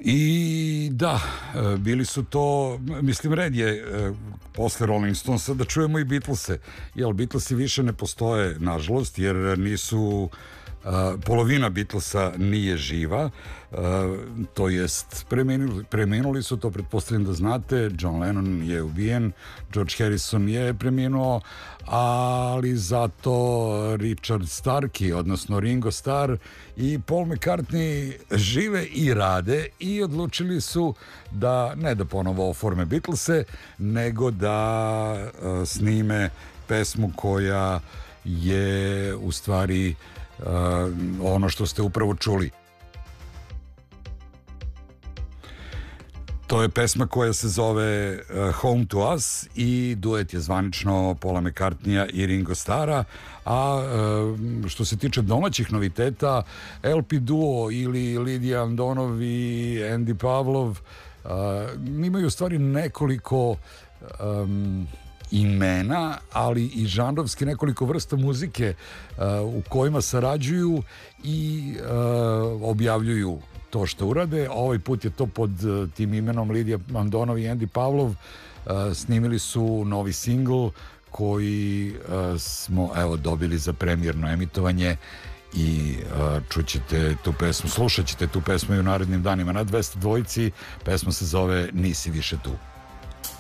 I da, bili su to, mislim, red je posle Rolling Stonesa da čujemo i Beatlese, jer Beatlesi više ne postoje, nažalost, jer nisu, polovina Beatlesa nije živa, to jest preminuli su, to pretpostavljam da znate. John Lennon je ubijen, George Harrison je preminuo, ali zato Richard Starkey, odnosno Ringo Starr i Paul McCartney žive i rade i odlučili su da ne da ponovo oforme Beatlese, nego da snime pesmu koja je u stvari ono što ste upravo čuli. To je pesma koja se zove Home to Us i duet je zvanično Paula McCartneya i Ringo Starra, a što se tiče domaćih noviteta, LP Duo ili Lidija Andonov i Andy Pavlov imaju u stvari nekoliko imena, ali i žanrovski nekoliko vrsta muzike u kojima sarađuju i objavljuju to što urade. Ovaj put je to pod tim imenom Lidija Andonov i Andy Pavlov. Snimili su novi singl koji smo dobili za premijerno emitovanje i čućete tu pesmu, slušat ćete tu pesmu i u narednim danima na 202. Pesma se zove Nisi više tu.